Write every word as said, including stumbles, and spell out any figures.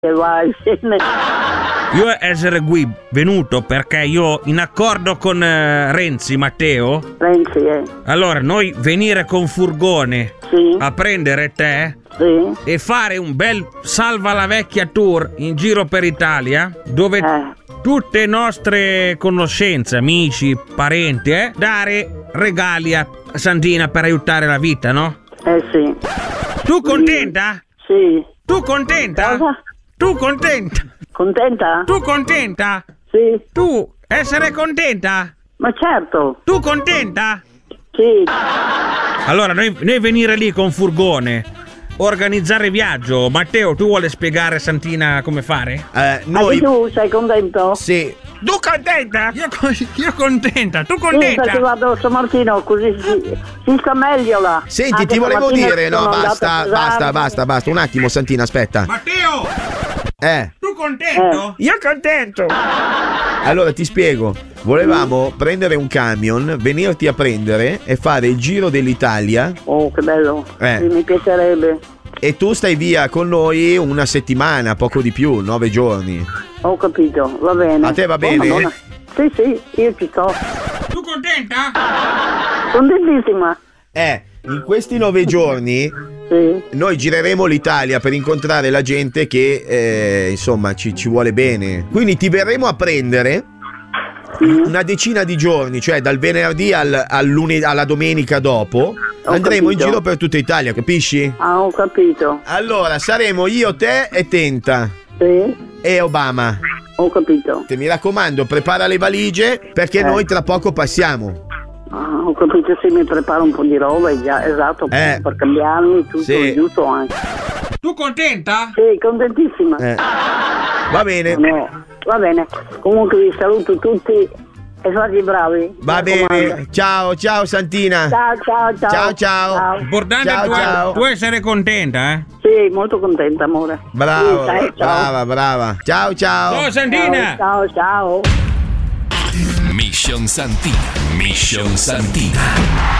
e vai. Io essere qui venuto perché io in accordo con eh, Renzi Matteo. Renzi, eh. Allora noi venire con furgone Sì. a prendere te Sì. e fare un bel salva la vecchia tour in giro per Italia dove Eh. tutte nostre conoscenze, amici, parenti, eh, dare regali a Santina per aiutare la vita, no? Eh sì. Tu contenta? Sì. Tu contenta? Cosa? Tu contenta? Contenta? Tu contenta? Sì. Tu essere contenta? Ma certo. Tu contenta? Sì. Allora noi, noi venire lì con furgone, organizzare viaggio. Matteo, tu vuole spiegare a Santina come fare? Eh, noi... Anche tu sei contento? Sì. Tu contenta? Io, io contenta, tu Sì, contenta? perché vado a San Martino così si, si sta meglio là. Senti, Anche ti volevo stamattina dire, no, sono andata basta, a pesare. basta, basta, basta, un attimo, Santina, aspetta. Matteo, Eh, tu contento? Io contento. allora ti spiego. Volevamo prendere un camion, venirti a prendere e fare il giro dell'Italia. Oh, che bello. Eh. Sì, mi piacerebbe. E tu stai via con noi una settimana, poco di più, nove giorni. Ho capito, va bene. A te va Oh, bene? Madonna. Sì, sì, io ci sto. Tu contenta? Contentissima. Eh, in questi nove giorni Sì. noi gireremo l'Italia per incontrare la gente che, eh, insomma, ci, ci vuole bene. Quindi ti verremo a prendere una decina di giorni, cioè dal venerdì al, al lune- alla domenica dopo. Ho Andremo in capito. giro per tutta Italia, capisci? Ah, ho capito. Allora, saremo io, te e Tenta Sì, e Obama. ho capito. Te mi raccomando, prepara le valigie perché Eh. noi tra poco passiamo. Ah, ho capito, sì, mi preparo un po' di roba, e già, esatto, Eh. per cambiarmi, tutto, Sì. giusto anche. Tu contenta? Sì, contentissima. Eh. Va bene, No, va bene. Comunque vi saluto tutti e fate bravi. va Mi raccomando. bene. Ciao, ciao Santina. Ciao, ciao, ciao. Ciao, ciao. Importante Ciao, tu, ciao. tu essere contenta, eh? Sì, molto contenta, amore. Bravo, Sì, sai, ciao. brava, brava. Ciao, ciao. Ciao Santina! Ciao, ciao, ciao. Mission Santina. Mission Santina.